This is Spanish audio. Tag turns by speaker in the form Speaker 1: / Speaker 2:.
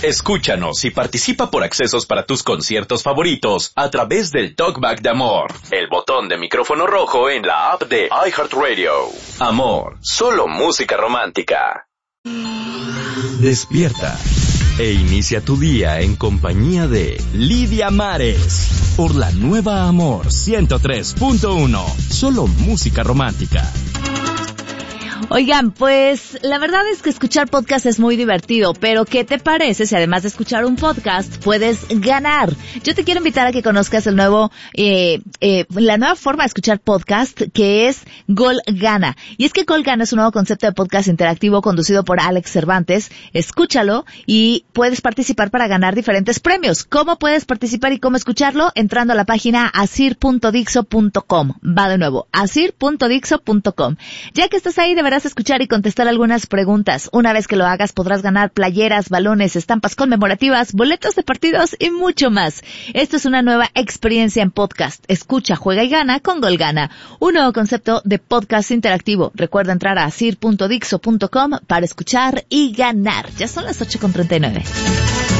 Speaker 1: Escúchanos y participa por accesos para tus conciertos favoritos a través del Talkback de Amor, el botón de micrófono rojo en la app de iHeartRadio. Amor, solo música romántica. Despierta e inicia tu día en compañía de Lidia Mares por la nueva Amor 103.1, solo música romántica.
Speaker 2: Oigan, pues la verdad es que escuchar podcast es muy divertido, pero ¿qué te parece si además de escuchar un podcast puedes ganar? Yo te quiero invitar a que conozcas el nuevo, la nueva forma de escuchar podcast, que es Gol Gana. Y es que Gol Gana es un nuevo concepto de podcast interactivo conducido por Alex Cervantes. Escúchalo y puedes participar para ganar diferentes premios. ¿Cómo puedes participar y cómo escucharlo? Entrando a la página asir.dixo.com. Va de nuevo, asir.dixo.com. Ya que estás ahí, deberás escuchar y contestar algunas preguntas. Una vez que lo hagas, podrás ganar playeras, balones, estampas conmemorativas, boletos de partidos y mucho más. Esto es una nueva experiencia en podcast. Escucha, juega y gana con Gol Gana, un nuevo concepto de podcast interactivo. Recuerda entrar a asir.dixo.com para escuchar y ganar. Ya son las 8:39.